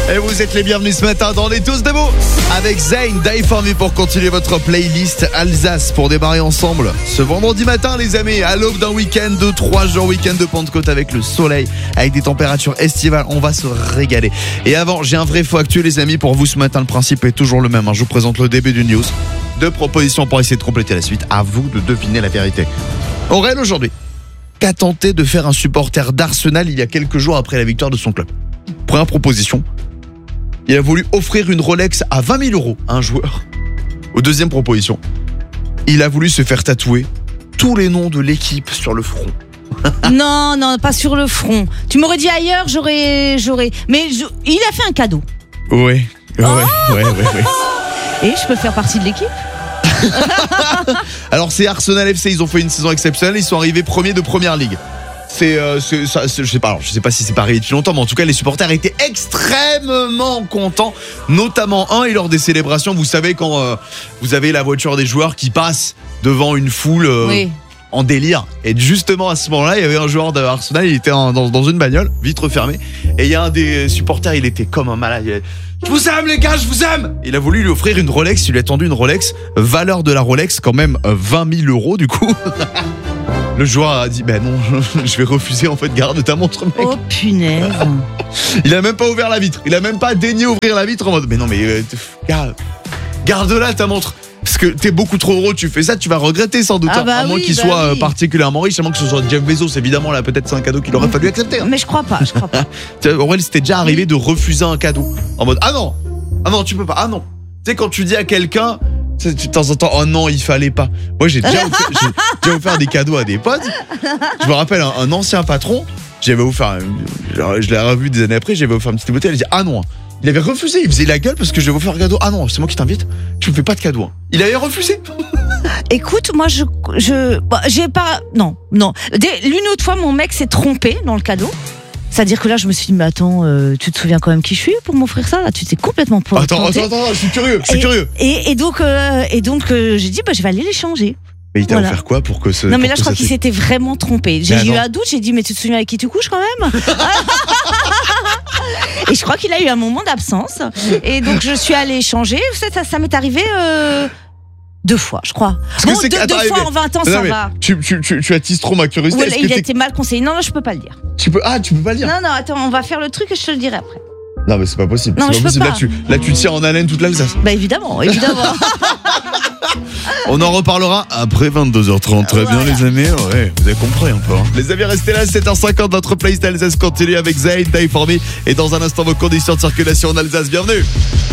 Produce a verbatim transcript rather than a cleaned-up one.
Et vous êtes les bienvenus ce matin dans Les Tous Debout avec Zayn, Die For Me pour continuer votre playlist Alsace pour démarrer ensemble ce vendredi matin les amis, à l'aube d'un week-end de trois jours, week-end de Pentecôte avec le soleil, avec des températures estivales, on va se régaler. Et avant, j'ai un vrai faux actuel les amis pour vous ce matin, le principe est toujours le même, hein. Je vous présente le début du news, deux propositions pour essayer de compléter la suite, à vous de deviner la vérité. Aurel aujourd'hui, qu'a tenté de faire un supporter d'Arsenal il y a quelques jours après la victoire de son club. Première proposition, il a voulu offrir une Rolex à vingt mille euros à un joueur. Aux deuxième proposition, il a voulu se faire tatouer tous les noms de l'équipe sur le front. Non, non, pas sur le front. Tu m'aurais dit ailleurs, j'aurais, j'aurais. Mais je- il a fait un cadeau. Ouais, ouais, ouais, ouais, ouais. Et je peux faire partie de l'équipe. Alors c'est Arsenal F C, ils ont fait une saison exceptionnelle, ils sont arrivés premiers de Première Ligue. C'est, euh, c'est ça, c'est- je sais pas, alors, je sais pas si c'est pas arrivé depuis longtemps, mais en tout cas les supporters étaient extrêmement contents, notamment un et lors des célébrations. Vous savez quand euh, vous avez la voiture des joueurs qui passe devant une foule euh, Oui. en délire. Et justement à ce moment-là, il y avait un joueur de Arsenal, il était en- dans, dans une bagnole, vitre fermée, et il y a un des supporters, il était comme un malade. Il a- Je vous aime les gars, je vous aime. Il a voulu lui offrir une Rolex, il lui a tendu une Rolex, valeur de la Rolex quand même euh, vingt mille euros du coup. Le joueur a dit ben non, je vais refuser en fait, garde ta montre mec. Oh punaise. Il a même pas ouvert la vitre, il a même pas daigné ouvrir la vitre en mode mais non mais euh, gars, garde-la ta montre. Parce que t'es beaucoup trop heureux, tu fais ça, tu vas regretter sans doute. Ah hein. bah à moins oui, qu'il bah soit euh, oui. particulièrement riche, à moins que ce soit Jeff Bezos, évidemment, là peut-être c'est un cadeau qu'il aurait fallu accepter. hein. Mais je crois pas, je crois pas. Tu vois, Aurel, c'était déjà arrivé de refuser un cadeau. En mode ah non, ah non, tu peux pas, ah non. Tu sais, quand tu dis à quelqu'un, tu sais, de temps en temps, oh non, il fallait pas. Moi, j'ai déjà, offert, j'ai déjà offert des cadeaux à des potes. Je me rappelle, un, un ancien patron, j'avais offert, je l'ai revu des années après, j'avais offert une petite bouteille, elle dit ah non. Il avait refusé, il faisait la gueule parce que je vais vous faire un cadeau. Ah non, c'est moi qui t'invite, tu me fais pas de cadeau. hein. Il avait refusé. Écoute, moi je, je, bah, j'ai pas, non, non. Des- L'une autre fois, mon mec s'est trompé dans le cadeau. C'est-à-dire que là, je me suis dit, mais attends, euh, tu te souviens quand même qui je suis pour m'offrir ça là? Tu t'es complètement planté. Attends, attends, attends, je suis curieux, je suis Et- curieux. Et, et donc, euh, et donc, euh, j'ai dit, bah, je vais aller l'échanger. Mais il t'a Voilà. offert quoi pour que ce. Non, mais pour là, que je crois ça qu'il te- s'était vraiment trompé. J'ai Mais eu attends. un doute, j'ai dit, mais tu te souviens avec qui tu couches quand même? Et je crois qu'il a eu un moment d'absence. Et donc, je suis allée échanger. Ça, ça, ça m'est arrivé euh, deux fois, je crois. Parce que Bon, c'est deux, que- deux attends, fois mais- en vingt ans, Non, ça mais va. Tu, tu, tu, tu attises trop ma curiosité. Ouais, Est-ce il que a t'es- été mal conseillé. Non, non, je peux pas le dire. tu peux, ah, tu peux pas le dire. Non, non, attends, on va faire le truc et je te le dirai après. Non, mais c'est pas possible. Non, c'est je pas peux possible. pas. Là, tu, là, tu tiens en haleine toute l'Alsace. Bah, évidemment, évidemment. On en reparlera après vingt-deux heures trente. Très bien, Voilà. les amis. Ouais, vous avez compris un peu. hein. Les amis, restez là. sept heures cinquante. Notre playlist Alsace continue avec Zayn, Die For Me. Et dans un instant, vos conditions de circulation en Alsace. Bienvenue.